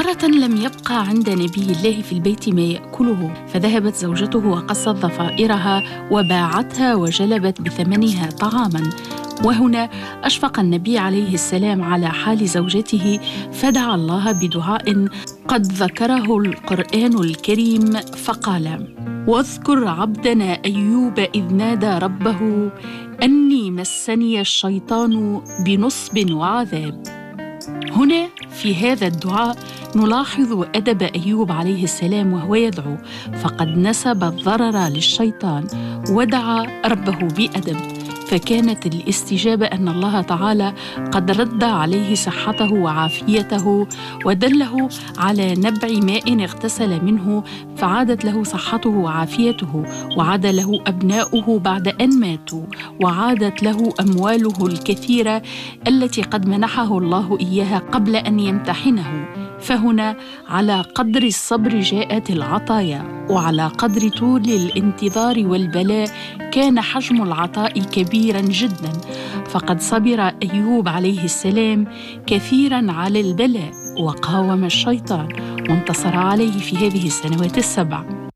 مرة لم يبقى عند نبي الله في البيت ما يأكله، فذهبت زوجته وقصت ضفائرها وباعتها وجلبت بثمنها طعاما. وهنا أشفق النبي عليه السلام على حال زوجته، فدعا الله بدعاء قد ذكره القرآن الكريم فقال: واذكر عبدنا أيوب إذ نادى ربه أني مسني الشيطان بنصب وعذاب. هنا في هذا الدعاء نلاحظ أدب أيوب عليه السلام وهو يدعو، فقد نسب الضرر للشيطان ودعا ربه بأدب، فكانت الاستجابة أن الله تعالى قد رد عليه صحته وعافيته ودله على نبع ماء اغتسل منه، فعادت له صحته وعافيته، وعاد له أبناؤه بعد أن ماتوا، وعادت له أمواله الكثيرة التي قد منحه الله إياها قبل أن يمتحنه. فهنا على قدر الصبر جاءت العطايا، وعلى قدر طول الانتظار والبلاء كان حجم العطاء كبيراً جداً، فقد صبر أيوب عليه السلام كثيراً على البلاء وقاوم الشيطان وانتصر عليه في هذه السنوات 7.